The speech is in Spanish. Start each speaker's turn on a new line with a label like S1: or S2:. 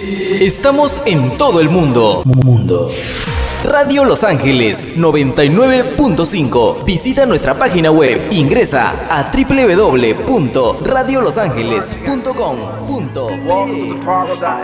S1: Estamos en todo el mundo. Radio Los Ángeles 99.5. Visita nuestra página web. Ingresa a www.radiolosangeles.com.be.